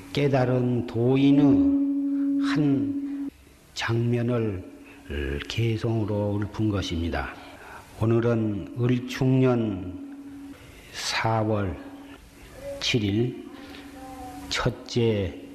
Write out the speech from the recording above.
깨달은 도인의 한 장면을 개성으로 읊은 것입니다. 오늘은 을충년 4월 7일 첫째